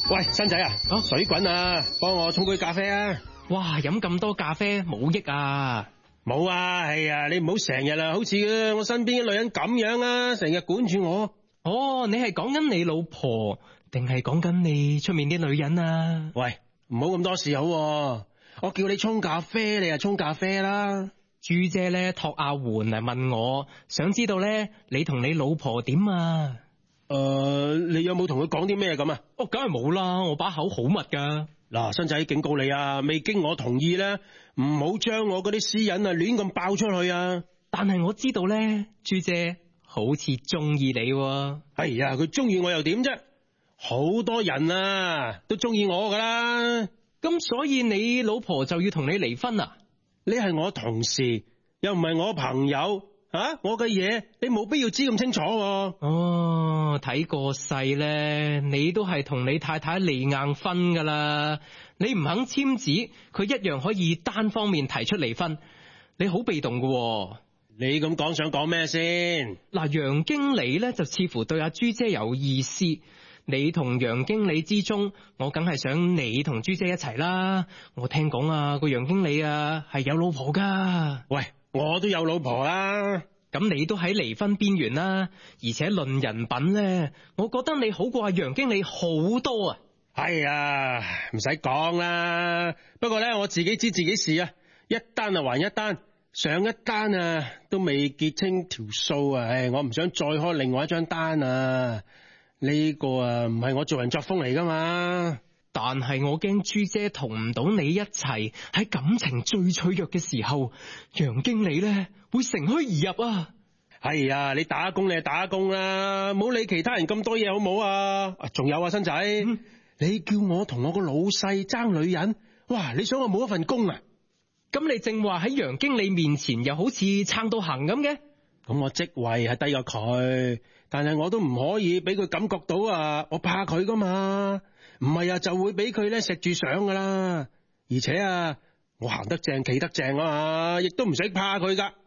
喂，新仔啊，水滾啊，幫我沖杯咖啡啊！ 哇，飲咁多咖啡冇益啊！ 冇啊，係啊，你唔好成日啊，好似我身邊嘅女人咁樣啊，成日管住我。 哦，你係講緊你老婆，定係講緊你出面啲女人啊？ 喂，唔好咁多事好喎，我叫你沖咖啡，你就沖咖啡啦。 朱姐咧託阿媛嚟問我，想知道咧你同你老婆點啊？ 你有冇同佢講啲咩咁啊？ 哦，梗係冇啦，我把口好密噶。 嗱，新仔警告你啊，未經我同意咧，唔好將我嗰啲私隱啊亂咁爆出去啊！ 但係我知道咧，朱姐好似中意你喎。 哎呀，佢中意我又點啫？好多人啊都中意我噶啦。 咁所以你老婆就要同你離婚啊？ 你係我同事，又唔係我朋友啊！我嘅嘢你冇必要知咁清楚喎。 哦，睇個勢咧，你都係同你太太離硬婚噶啦。你唔肯簽字，佢一樣可以單方面提出離婚。你好被動噶喎。 你咁講想講咩先？ 嗱，楊經理咧就似乎對阿朱姐有意思。你同楊經理之中，我梗係想你同朱姐一齊啦。我聽講啊，個楊經理啊係有老婆噶。 喂，我都有老婆啦。 咁你都喺離婚邊緣啦，而且論人品咧，我覺得你好過阿楊經理好多啊。 係啊，唔使講啦。不過咧，我自己知自己事啊，一單啊還一單，上一單啊都未結清條數啊。唉，我唔想再開另外一張單啊。呢個啊唔係我做人作風嚟噶嘛。 但係我驚朱姐同唔到你一齊，喺感情最脆弱嘅時候，楊經理咧會乘虛而入啊。 係啊，你打工你就打工啦，唔好理其他人咁多嘢好唔好啊？仲有啊，新仔，你叫我同我個老細爭女人，哇！你想我冇一份工啊？ 咁你正話喺楊經理面前又好似撐到行咁嘅。 咁我職位係低過佢，但係我都唔可以俾佢感覺到啊，我怕佢噶嘛。唔係啊，就會俾佢咧食住上噶啦。而且啊，我行得正企得正啊嘛，亦都唔使怕佢噶。